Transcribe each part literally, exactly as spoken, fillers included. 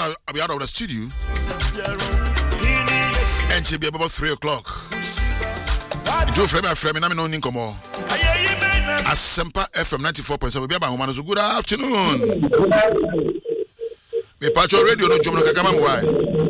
I'll be out of the studio. And she'll be about three o'clock. Do frame my frame, and I'm no Ninkomo. Asempa F M ninety-four point seven. Good afternoon. Me pacho radio no jomo kakama why.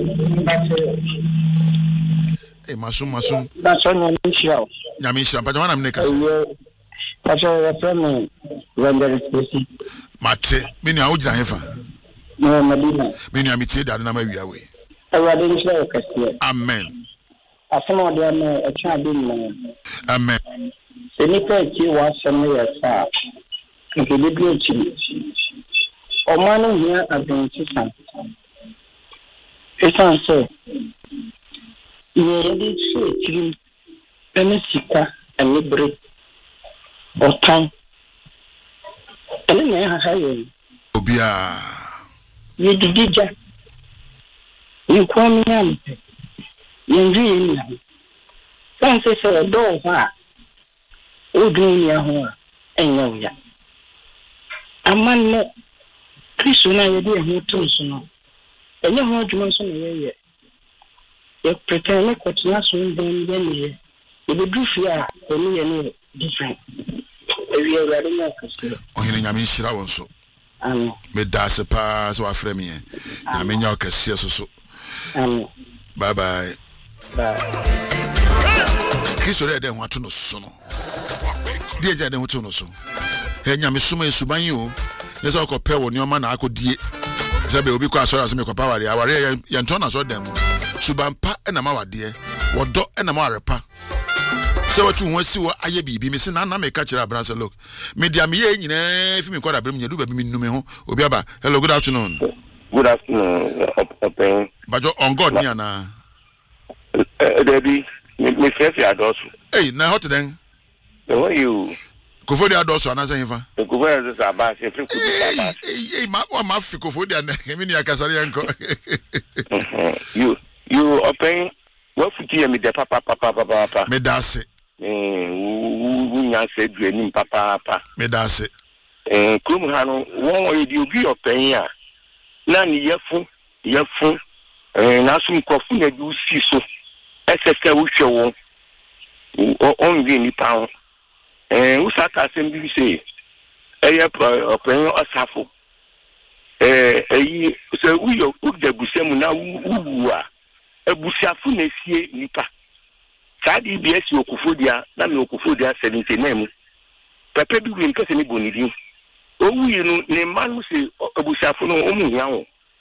Eh masum masum. That's on Nyamisha. Nyamisha, pacho wana mneka. Pacho FM Wonder Station. Mate, mini awujina hefa. No Medina. Mini amiti da na mawi awe. Awade nshya okasiye. Amen. Asema de na echa bi no. Amen. Enipa ki wa asema ya sa. Nke de bi echi. Omanu hia adventism. Esan so. Ye de so trim. Ene sika ene bre. Otan. Ene na ha ha ye. Obia. Ye didija. Ye kwami yam. Ye ndri ni. San se se do ha. Odun ya ho enya uya. Amanne Kristo na ye de ho tonso no. Enye ho adwuma so na ye ye. Ye pretend like what na so ndem ye ni. Ye be du fi a eni ye ni different. Ewi e ya de na kaso. Ohine nyame nhira won so. Amen. Me da se pa so afre me. Nyame nya okase so so. Amen. Bye bye. Bye. Kristo de ho ato no so no. Die je de ho to no so. He nyame suma esuban yi o. Yesa okope wo ni o ma na akodie. Se be obi ko asori aseme ko power ya ware ye nton na so dem. Suban pa na ma wade. Wodo na ma arepa. Se watu ho asi wo aye bibi me se na na me ka kira abran se look. Me dia me ye nyina fi me kwada brem nya du ba bi me nume ho. Obi aba. Hello, good afternoon. Good afternoon. Open. Bajo on God ni ana. Debbie, me face ya dosu. Hey, na hot then. The way you Kofodi adoso ana say fa. the governor is about say free could be about. Hey, hey, ma wa ma fi kofodi ana. Emi ni akasari yanko. You you open what futi me de papa papa papa papa. Me dase. Eh, wu nya se duani papa papa. Me dase. Eh, kum ha no won di obi open ya. Na ni yefu, yefu. Eh, na sum kofu na du si so. Esese wo hwe wo. On vi ni pa. Eh, usaka sembi se. Eye open osafo. Eh, eyi se uyo udebusemu na wu a. Ebusiafu na sie nipa. Sadi B S okufodia na me okufodia seventy-nine. Pepe bi wi nkese ni bonidi. Owu yi no ne manu se ebusiafu no omu hiawo.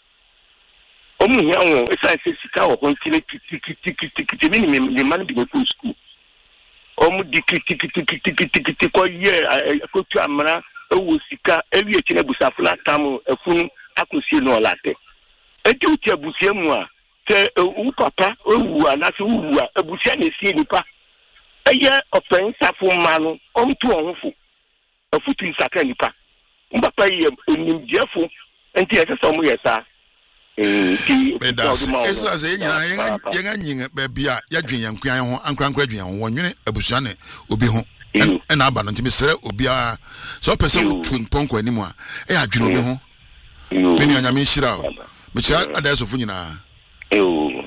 Omu hiawo esa se sika o kontine tiki tiki tiki tiki ni me manu bi go school. Omu diki tiki tiki tiki tiki ko ye ko tu amara ewu sika ewi echi na ebusiafu na tamu efunu akosie no late. Eti uti ebusiemu a te u papa owu anase wu a ebusia na sie nipa eye open safo manu ontu onfo afutu saka nipa mbapa ye nimdiefo enti esesa omo yesa eh ti esa se nyina yenga nyinga ba bia yadwen yankwan ho ankrankra adwen ho wonwene abusia ne obi ho e na aba no ntimi sere obi a so pese wotu nponko animu a e adwen obi ho meni anyame nhira o me chia adasofo nyina. You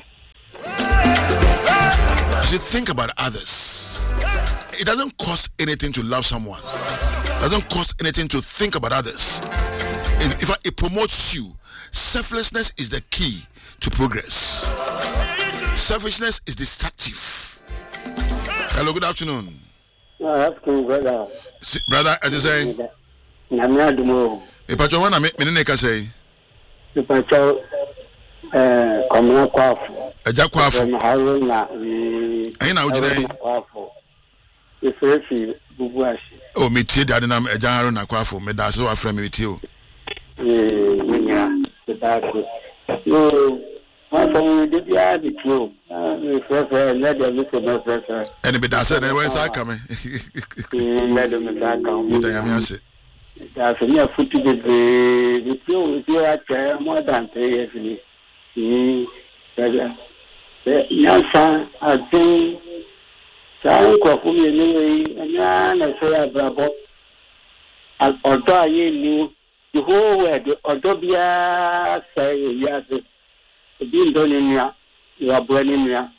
should think about others. It doesn't cost anything to love someone. It doesn't cost anything to think about others. It, if it promotes you, selflessness is the key to progress. Selfishness is destructive. Hello, good afternoon. No, that's cool, brother. See, brother, as you say, Namiadumo. if I don't want to make me say, If I tell eh komna kwafu eja kwafu na hawo na eh na ujire kwafu ifefi bubu ashi o metie dade na eja haro na kwafu me da so afra me metie o eh nya sedako no ma so de bia de tio eh fefe na de mi ko na fefe ene be da se na we sa aka me eh na de me da ka mo da yami ase da so nya futu de de tio tio a che mo dan te yes ni ni daga nyasa adin sai ko fu mi ni nya na so ya brabo al odo aye ni the whole world odobia say yes bi ndonia ya buania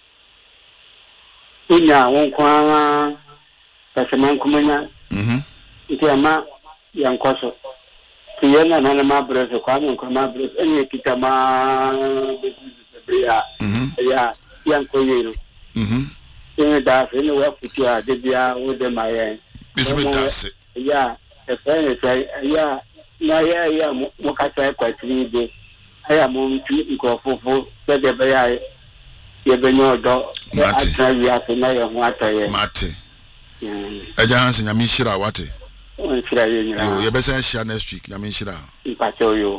ina won kwa pasaman kumanya mhm itiama yankoso tiyana na ma breso kwa mon kwa ma breso eni kitama ya ya yankoyero mhm eni da se ni wa futia de bia wo de maye bisu medase ya e fe e ya na ya ya mo ka sai kwa tribe aya mo nti nkofofo se de be ya ye be no do atra ya se na ye ho ataye mate eja hanse nyame shira wate on shira ye nyira yo ye be say share next week nyame shira ipacho yo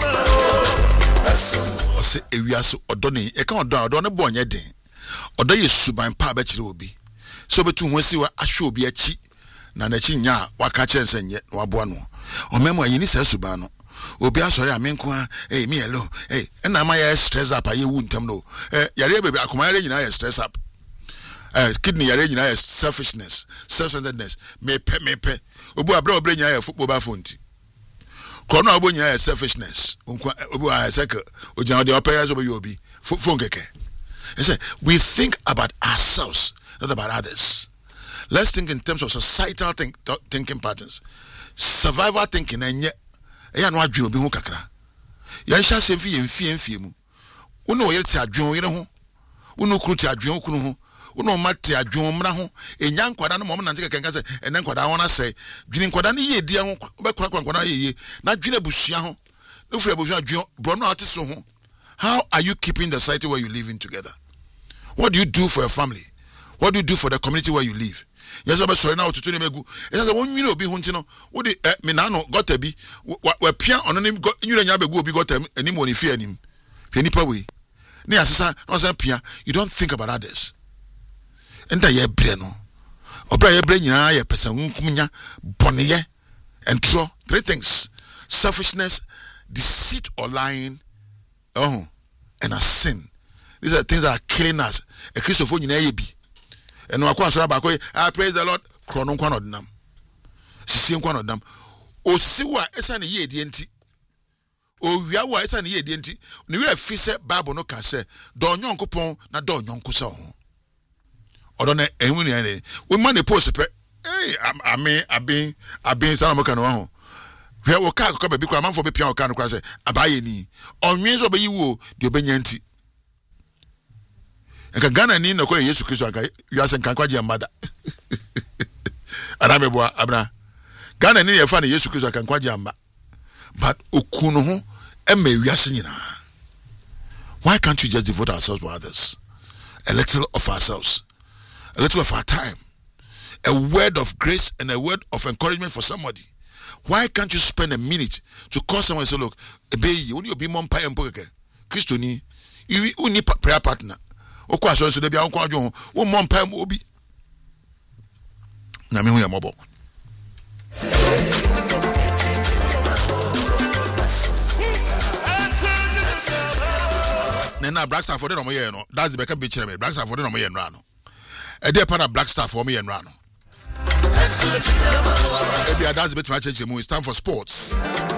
ose ewiaso odo ne e kan odo odo ne bo onye den odo ye suban pa ba kire obi so betu ho si wa ahwe obi achi na na chi nya waka chense nye waboa no o memo ayini sa suban no obi asori amenko a eh me hello eh na ma ya stress up aye wu ntam no eh yare bebe akoma yare nyina ya stress up eh kidney yare nyina ya selfishness self-centeredness me pe me pe obu abra obra nyina ya football ba fonti kono obo nyina ya selfishness obu a seka ojina de opera zo be obi phone keke. He said we think about ourselves, not about others. Let's think in terms of societal think, thinking patterns. Survival thinking and yet e no adwene obi ho kakra. Yan sha se fi enfie enfie mu. Uno wo yete adwene yere ho. Uno kru ti adwene kru ho. Uno mate adwene mra ho. Enya nkwada no mo na nte kenka se ene nkwada ho na se. Dwene nkwada ne ye dia ho. Be kura kura nkwada ye ye. Na dwene busua ho. No free busua adwene bro no ate so ho. How are you keeping the society where you live in together? What do you do for your family? What do you do for the community where you live? Yes, I'm sorry now to tell you, yes, I want you to be hunting. What the Minano got to be where Pia on him got you and Yabe be got any money fear him. Penny way. Near Sasa, no Pia, you don't think about others. And the ye breno. Or Bray brain, ya person, Kumya, Bonnie, and throw three things: selfishness, deceit, or lying. Oh, and a sin. These are things that are killing us. A Christopher in A B. And I praise the Lord. Chronon one of them. See one of them. O Siwa is an ye denti. O Yawa is an ye denti. New Fisse Babo no Casse. Don Yonko Pon, not Don Yonko Son. Or don't any. We money post. Hey, I mean, I've been, I've been Salamocano. Where will car come a big man for Piano Can Crass? A buy any. On means of you, the Benyanti. Eka Ghana ni no ko Yesu Kristo aka you asen kankwaje amada Aramebo abra Ghana ni ye fa na Yesu Kristo aka kankwaje amba but okunu ho ema wiase nyina. Why can't we just devote ourselves to others? A little of ourselves, a little of our time, a word of grace and a word of encouragement for somebody. Why can't you spend a minute to call someone and say, look, ebe you only be mom pie mpoke Kristo ni you need prayer partner. Okwa so so de bia nkwa dwo wo mo mpa mu obi na me hu ya mobo na Black Star for the no mo ye no that's the beka be kire me Black Star for the no mo ye no ano e dey pa na Black Star for me ye no ano e bia that's the bit ma cheche mu it's time for sports.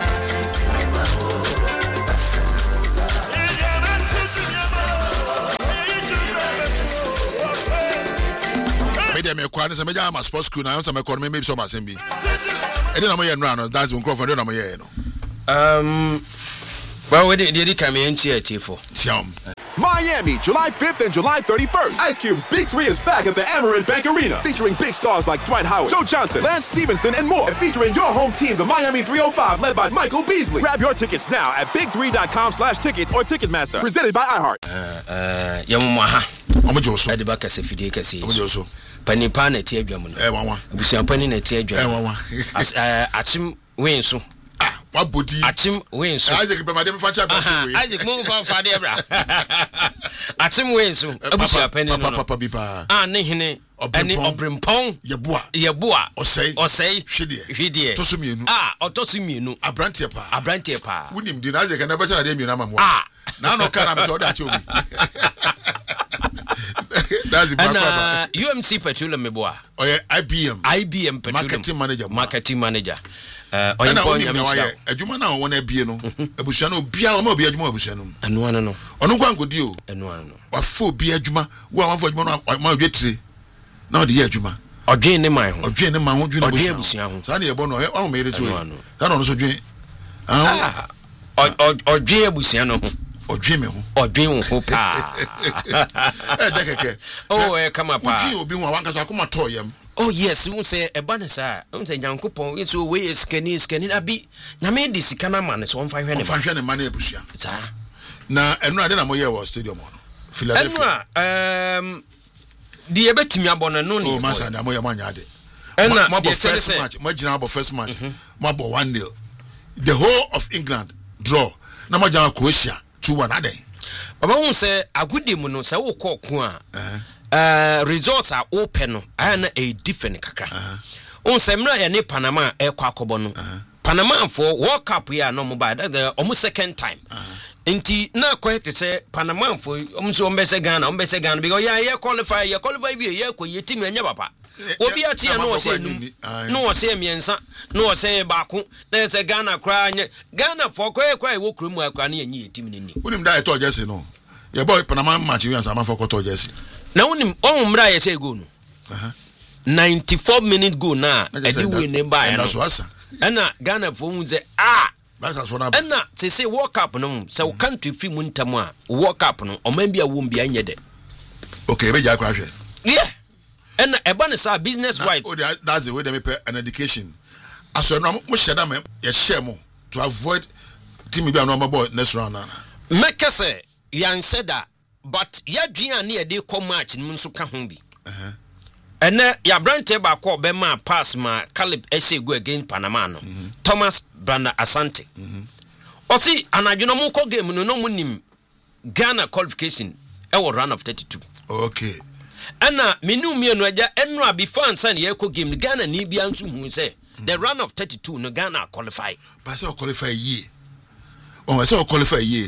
Media me kwa nse meja ma sports school na yonsa me kwa me maybe so ma sembi. E dey na mo ye no ano that's one crowd na mo ye no. Um well we dey come in here for. Tiam. Miami, July fifth and July thirty-first. Ice Cube's Big Three is back at the Amerant Bank Arena, featuring big stars like Dwight Howard, Joe Johnson, Lance Stevenson, and more. And featuring your home team, the Miami three oh five, led by Michael Beasley. Grab your tickets now at big three dot com slash tickets or Ticketmaster. Presented by iHeart. Uh, uh, Yamumaha. Omo Joso. Adibaka se fidie kase. Omo Joso. Panipa na tie adwam no. Eh wanwa. Busuampani na tie adwam. Eh wanwa. As achim wenso. Ah, what body? Achim wenso. Isaac be madam facha be we. Isaac mo fa fa de bra. Achim wenso. Busuampani no. Papa papa bi pa. Ah ne hene ani obrempon. Yeboa. Yeboa. Osei. Osei. Hwede. Hwede. Toso mienu. Ah, otoso mienu. Abrante pa. Abrante pa. Wunim di na Isaac na be na de mienu amamo. Ah. Na no kana me to da che obi. That's the and uh, U M C Petroleum meboa. Oh yeah, I B M. I B M Petroleum Marketing manager. Marketing manager. eh oyimpo nyame sia adwuma na wona bie no abusua no bia o ma obi adwuma abusua no anu anu no ono kwa nkodi o anu anu wafo obi adwuma wo wafo adwuma no ma odwetire na odi ye adwuma odwen ne man ho odwen ne man ho dwen odwen abusua ho sa na ye bo no o me ere to sa na ono so dwen ah odwen abusua no ho odwen me ho odwen ho pa eh dekeke oh eh kama pa odwen obi ho wanka so akoma to yam. Oh yes, we say e ba ne sa, we say Nyankopon, we so we skani skani na bi. Na me di sika na man so on fa hwe ne. Fa hwe ne man e busia. Sa. Na enu ade na moye wo stadium no. Philadelphia. Enu um di e betimi abon no ni. Oh masa na moye manya ade. Enu mo first match, mo gina abo first match. Mo abo one nil. The whole of England draw. Na mo gina Croatia two one ade. Baba won say agudi mu no say wo ko ko a. Eh. Uh, results are open no ana a different kakra on semra ya ne Panama e kwa akobo no Panama for World Cup ya no mo ba the almost second time nti na kwete say Panama for om so mbese Ghana om mbese Ghana because ya ya qualify ya qualify bi ya ko yetim anya papa obi a tia no wo say num no wo say miensa no wo say baako na say Ghana kra anya Ghana for kwa kwa wo krum akra na yenyi yetim ni ni unim da eto jesi no ya boy Panama match wi ansa ma for koto jesi na unim on mra ye say go no aha ninety-four minute go na edi we ne ba ya no ana Ghana for mu say ah ana say say World Cup no say country fi mu ntam a World Cup no o man bia wo mbia nye de okay be ja kra hwe yeah ana e ba ne sa business wise oh that's the way they pay an education aso no mo sheda me ye share mo to avoid team bia no mabo next round na make say yan said that but ya dwan na ye dey come match nim nso ka ho bi eh ene ya brante ba ko be ma pass ma Caleb ese go against Panama no mm -hmm. Thomas Branda Asante mhm mm o si anadwono mo ko game no no mo nim Ghana qualification e wo run of thirty-two okay ana menu mie no aja enu abi fans an ye ko game Ghana ni bia nso hu se the run of thirty-two no Ghana qualify but say qualify ye oh I say qualify ye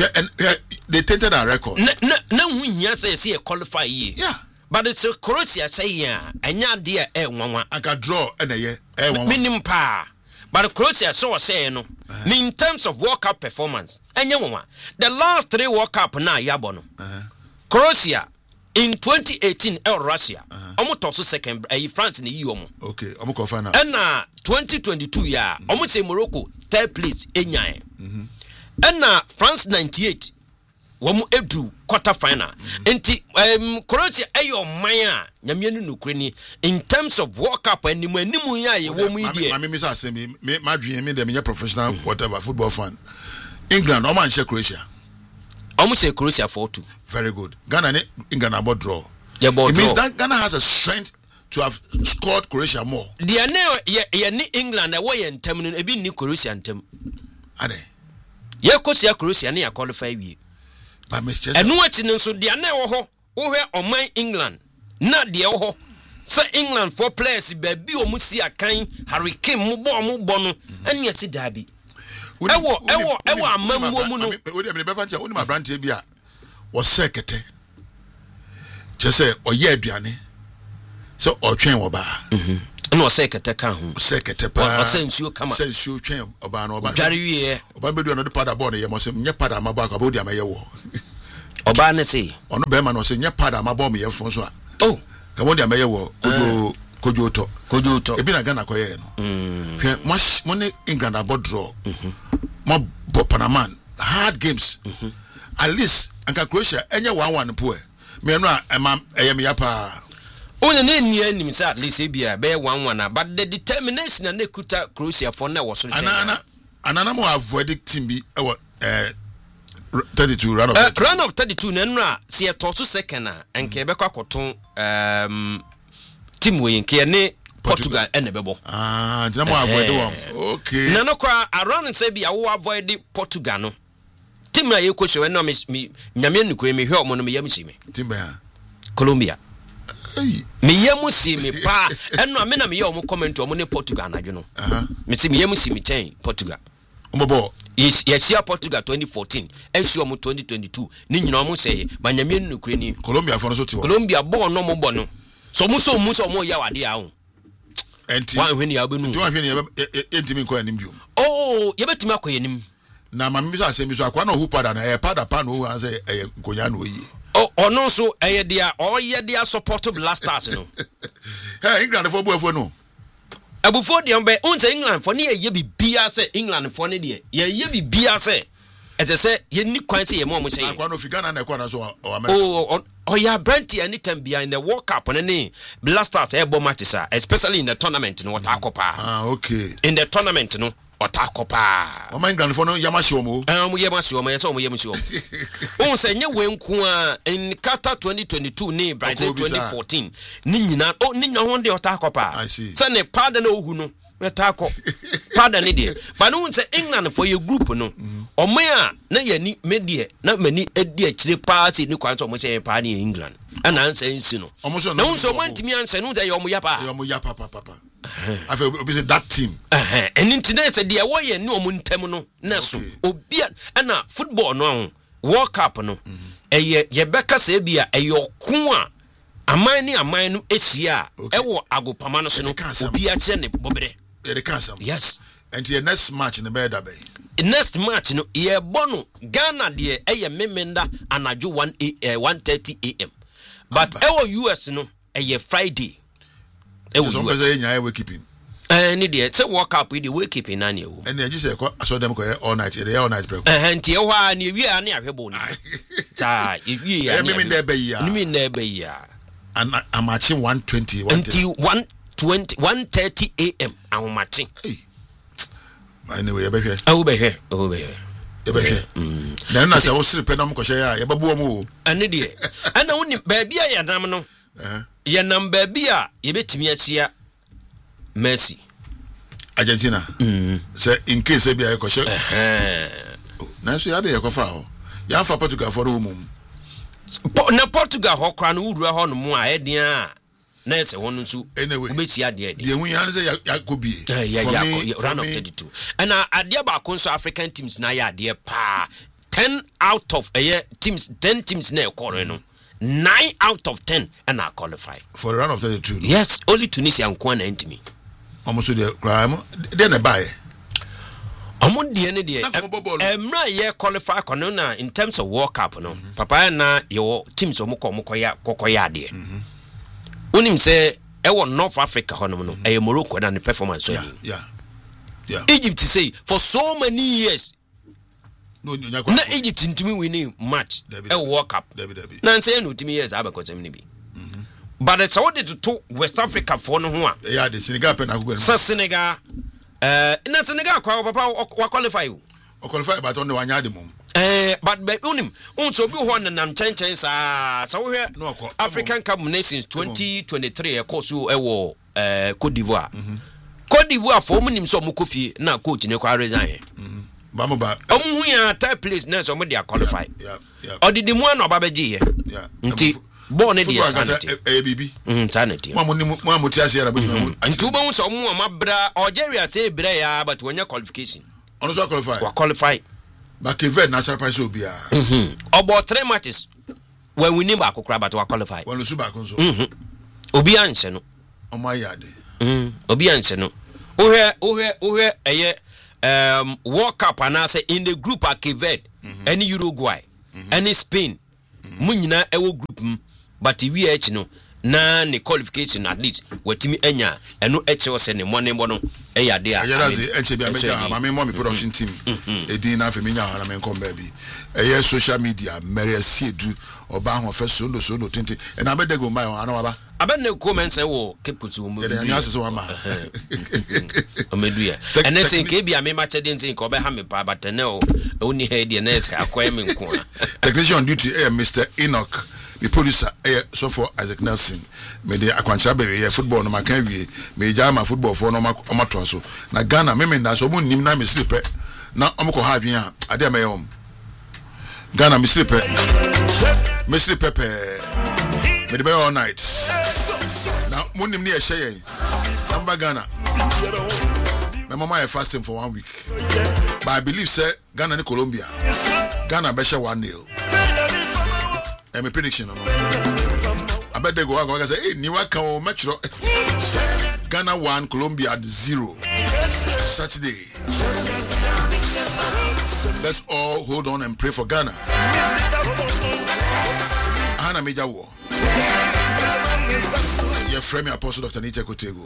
they tainted our record na na na hu nya say say qualify ye yeah but it's a Croatia say yeah anya de e nwanwa aka draw na ye e nwanwa minim pa but Croatia so say no uh-huh. in terms of World Cup performance anya nwanwa the last three World Cup na yabo no uh-huh. Croatia in twenty eighteen el Russia omo uh-huh. to second eh, France ni yi omo okay omo ko final and na twenty twenty-two ya mm-hmm. omo say Morocco third place enyan mhm and na France ninety-eight womu edu quarter final mm-hmm. enti um, Croatia ayo man a nyamienu nukure ni in terms of World Cup animu animu ya ye womu idie ma me say say me ma dwen me dem nye professional mm-hmm. whatever football fan England o man share Croatia omu say Croatia four two very good Ghana ne England about draw yeah, it means that Ghana has a strength to have scored Croatia more dia ne ye, ye ni England na wo ye ntem no ebi ni Croatia ntem ade ye Croatia Croatia ne ya qualify wie ba Manchester enu ati nso dia na wo ho wo hwe oman England na dia wo ho say England for players baby o musi akan Hurricane mu bo mu bo no enu ati dabi ewo ewo ewo amamwo mu no we dey be fancha oni ma brand bi a wo sekete je say oye aduane so otwen wo ba mhm no sekete kan ho sekete pa o sensuo kama sensuo twen oba no oba dware wie oba bedu no de pada board ye mo se nye pada ma ba ka bodi amaye wo oba ne se ono be ma no se nye pada ma ba mo ye fon so a oh ka bodi amaye wo kojo kojo to kojo to ebi na Ghana koye no mm hwe mo ne England about draw mhm mo bo Panama hard games mhm at least anka Croatia enye one one po e me no a ema eye me ya pa onye na eni anim say at least e bia be one one but the determination na nekuta Croatia for na was so anana anana mo avoid team bi e eh thirty-two run of uh, run of thirty-two na nra se e to so second na enke be kwakoton um team we nke ne Portugal ene bebo ah ntina mo avoid one okay na no kwa around say bia wo avoid Portugal no team na ye kwehwe na me nyame nukure me hwe omo no me yam si me team ba Colombia hey me yam si me pa eno me na me ye omo comment omo ne Portugal na dwo no aha me si me yam si me chen Portugal omo yes yes Portugal twenty fourteen ensi omo twenty twenty-two ni nyina omo say ba nyame nukure ni Colombia for no so ti Colombia bo no mo bo no so mo so mo so mo ya wade a ho One when you have been. Do you have any intimate coin view? Oh, you bet me akoyenim. Na mama bisa asem so akwa na hu pada na e pada pa no hu say e konya no yi. Oh, ono so eh dia oh ye dia support blasters no. Hey, England for boy no. Abufo de mbe unse England for ne ye bibia say England for ne de ye ye bibia say ete say ye ni kwan say ye mo mo say. Akwa no figana na kwa na so o America. Oh, oh yeah, Brent anytime behind the World Cup on any blasters e bo matches especially in the tournament no wata akopa. Ah, okay. In the tournament no Otakopa. O man England for no yamasi omo. Eh omo yamasi omo yeso omo yamasi omo. On se nye wenku a in Qatar twenty twenty-two ni Brazil twenty fourteen. Ni nyina o ni nya honde otakopa. I see. Se ne pada na ohu no metako. Pada ni de. Ba no se England for your group no. Omo a na yani medie na mani edi akire pa se ni kwanso omo se pa ni England. Ana ansa nsi no. Omo so na unso mantimi ansa no de omo yapa. Omo yapa papa papa. I feel obviously that team. Uh-huh. And in today said the away no muntemu no naso obia na football no World Cup no eh ye beka se bia eh yokun a aman ni aman no ehia e wo agopama no so no obia che ne bobre e de kasam. Yes. And the next match in the bed abe. Next match no ye bono Ghana de eh ye memenda anajo one thirty a m but e wo U S no eh ye Friday. E wo so pese nya e we keeping. Eh ni de say World Cup we dey we keeping na ne wo. And you say so dem ko all night e dey all night break. Eh ntie ho a ne wi a ne ahwebo ni. Ta e wi ya. E me me na be ya. Ni me na be ya. And I'm matching one twenty until one twenty one thirty a m I'm matching. Hey. Anyway, e be hwe. E wo be hwe. E wo be hwe. E be hwe. Mm. Na na say wo sire pe na mo ko hwe ya e babu omo. Ane de. Ana woni ba bia ya nam no. Eh. Ye nam ba bia ye betimi achia Messi. Argentina. Mm. Say in case e bia e ko hwe. Eh. Na so ya de e ko fa ho. Ya fa Portugal for umum. Na Portugal ho kra no wura ho no mo a e dia na ese wonu nsu obeti ade ade. Ye hu ya say Yakobie. Yeah, yeah, yeah. Round of thirty-two. And uh, ade ba kon so African teams na ya ade pa ten out of uh, teams ten teams na e call no. nine out of ten and I qualify for a round of thirty-two. No? Yes, only Tunisia and Kwana enter me. Almost the crime. Then a buy. Among the end of the Emra ye qualify Konona in terms of World Cup. No, Papa na your teams of Moko Mokoya Kokoya dear. Unim say, I want North Africa, Honomo, a Morocco and the performance. Yeah, yeah, yeah. Egypt to say for so many years. No, na Egypt into me winning match a World Cup. Nancy no to me years abakos be. But it's all to to West Africa for no one. Yeah, the Senegal pen go. Senegal uh na Senegal kwa papa wa qualify you. O qualify but on the one yard mum. Eh but be unim unso bi ho na chen chen sa so we African Cup Nations twenty twenty-three e course e wo eh Cote d'Ivoire. Cote d'Ivoire for munim so mo kofie na coach ne kwa resign. Bamo ba. Omu ya type place na so mo dey qualify. Yeah, yeah. Odidi mu na obabeji ye. Yeah. Nti born e dey sanity. Eh bibi. Mhm sanity. Mo mo mo mo ti ase ara bo. Nti uba hu so mu o mabra Algeria say bra ya but wonya qualification. Ono so qualify. Wa qualify. Ba Kevin na surprise obia. Mhm. About three matches when we name akokra but wa qualify. Won su ba kon so. Mhm. Obi anse no. Omo ayade. Mhm. Obi anse no. Ohwe ohwe ohwe eye um World Cup and I say in the group at Cape Verde, mm-hmm. any Uruguay, mm-hmm. any Spain, munyina mm-hmm. ewo group m, but we h no na ne qualification at least wetimi enya eno eche ose ne money bono e ya de a Ajarazi eche bi ameka ma me mo me production team edi na fe menya na me nkom ba bi eye social media mere siedu oba ho fe so no so no twenty e na bedego mai ana waba abenne comment say wo keputu mu e nya asese wa ma o meduya and then say ke bia me ma chede ntin ko be ha me pa but ne o oni he de na eska akoy me nko technician on duty eh Mister Enoch, the producer eh so for Isaac Nelson me de akwancha be we football no maka wie me jama football for no ma to so na Ghana me me nda so mu nim na me sleep na omko ha adwen a ade me yom Ghana me sleep me sleep pepe me de be all night na mu nim ne e hye number Ghana my mama is fasting for one week but I believe say Ghana and Colombia Ghana be share one nil. And my prediction no I bet they go I go say hey ni wa kan o match Ghana one, Colombia zero. Saturday. Let's all hold on and pray for Ghana. Hana Major War. Your friend, Apostle Doctor Nita Kotego.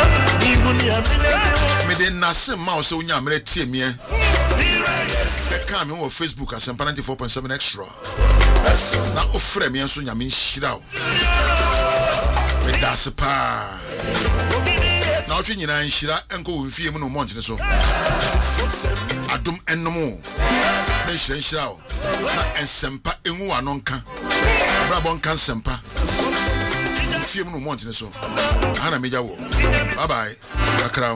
Me de nase mouse so nya mere tie me. E ka me on Facebook as ninety-four point seven extra. Na ofre me enso nya me nhira o. Me das pa. Na otwe nyina nhira enko wonfie mu no month ne so. Adom ennomo. Na nhira nhira o. Na ensempa enwu anonka. Brabon kan sempa. Fie mu no month ne so. Hana Major War. Bye bye. Akra.